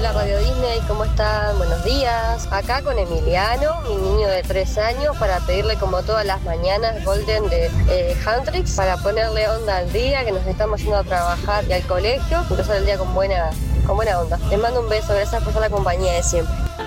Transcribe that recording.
Hola Radio Disney, ¿cómo están? Buenos días. Acá con Emiliano, mi niño de 3 años, para pedirle como todas las mañanas Golden de Huntrix para ponerle onda al día, que nos estamos yendo a trabajar y al colegio, empezar el día con buena onda. Les mando un beso, gracias por la compañía de siempre.